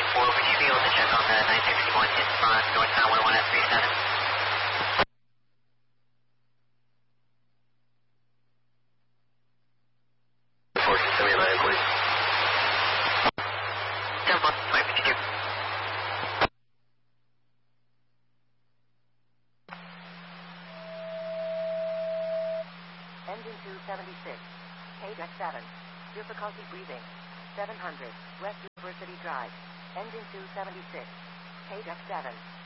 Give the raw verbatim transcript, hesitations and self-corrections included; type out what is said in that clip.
four, would you be able to check on the nine sixty-one in front, northbound one one at three seven? four six seven nine, please. ten one, five fifty-two. Engine two seventy-six, K deck seven, difficulty breathing, seven hundred, West University Drive. Engine two seventy-six, K deck seven.